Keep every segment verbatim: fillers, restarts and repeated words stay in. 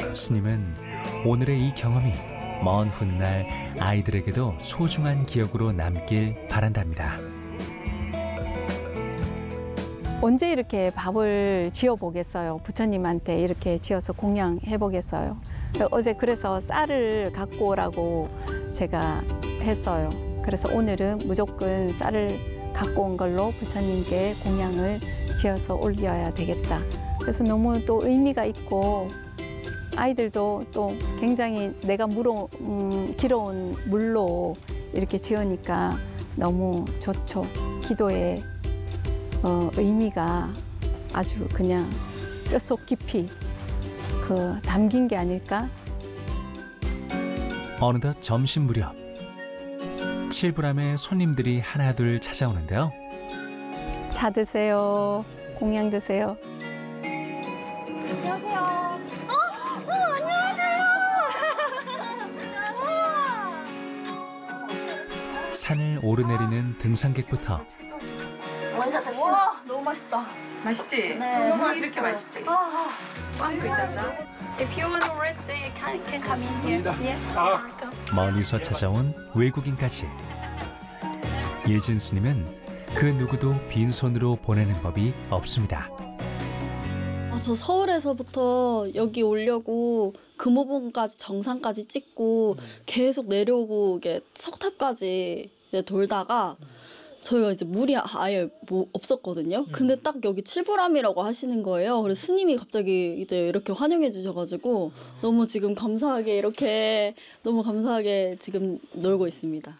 스님은 오늘의 이 경험이 먼 훗날 아이들에게도 소중한 기억으로 남길 바란답니다. 언제 이렇게 밥을 지어보겠어요. 부처님한테 이렇게 지어서 공양해보겠어요. 어제 그래서 쌀을 갖고 오라고 제가 했어요. 그래서 오늘은 무조건 쌀을 갖고 온 걸로 부처님께 공양을 지어서 올려야 되겠다. 그래서 너무 또 의미가 있고 아이들도 또 굉장히 내가 물어, 음, 길어온 물로 이렇게 지으니까 너무 좋죠. 기도에 어, 의미가 아주 그냥 뼛속 깊이 그 담긴 게 아닐까? 어느덧 점심 무렵 칠불암에 손님들이 하나둘 찾아오는데요. 차 드세요. 공양 드세요. 안녕하세요. 어? 어, 안녕하세요. 산을 오르내리는 등산객부터 원샷 하시죠. 와, 너무 맛있다. 맛있지? 네. 너무 이렇게 맛있지? 아, 빵도 있단다. If you want to rest, you can, can come in here. Yes. 멀리서 찾아온 외국인까지. 예진 스님은 그 누구도 빈손으로 보내는 법이 없습니다. 아, 저 서울에서부터 여기 오려고 금호봉까지 정상까지 찍고 계속 내려오고 이게 석탑까지 이제 돌다가 저희가 이제 물이 아예 뭐 없었거든요. 근데 딱 여기 칠불암이라고 하시는 거예요. 그래서 스님이 갑자기 이제 이렇게 환영해 주셔가지고 너무 지금 감사하게 이렇게 너무 감사하게 지금 놀고 있습니다.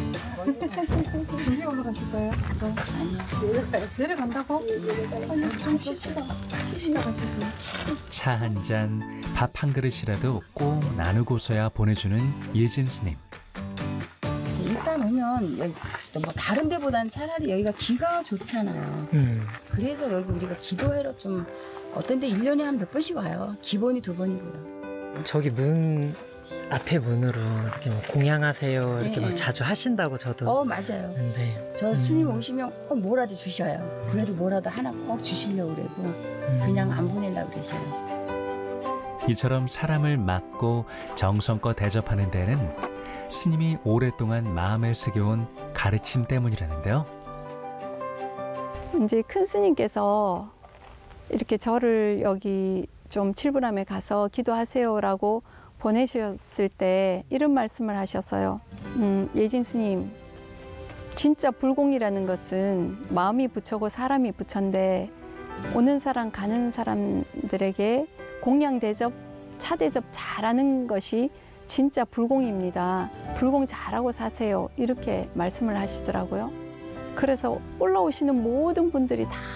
여기 올라가실 거예요? 아니요. 내려간다고? 아니, 좀 쉬시다. 쉬시다 가시죠. 차 한 잔, 밥 한 그릇이라도 꼭 나누고서야 보내주는 예진 스님. 일단 오면 여기 뭐 다른 데보다는 차라리 여기가 기가 좋잖아요. 음. 그래서 여기 우리가 기도하러 좀 어떤 데 일 년에 한 몇 번씩 와요. 기본이 두 번이고요. 저기 문 앞에 문으로 이렇게 뭐 공양하세요 이렇게 네. 막 자주 하신다고 저도. 어 맞아요. 네. 저 스님 오시면 꼭 뭐라도 주셔요. 그래도 뭐라도 하나 꼭 주시려고 그러고 그냥 안 보내려고 그러셔요. 이처럼 사람을 맞고 정성껏 대접하는 데는 스님이 오랫동안 마음에 새겨온 가르침 때문이라는데요. 이제 큰 스님께서 이렇게 저를 여기 좀 칠불암에 가서 기도하세요라고 보내셨을 때 이런 말씀을 하셨어요. 음, 예진 스님, 진짜 불공이라는 것은 마음이 부처고 사람이 부처인데 오는 사람 가는 사람들에게 공양 대접, 차 대접 잘하는 것이 진짜 불공입니다. 불공 잘하고 사세요. 이렇게 말씀을 하시더라고요. 그래서 올라오시는 모든 분들이 다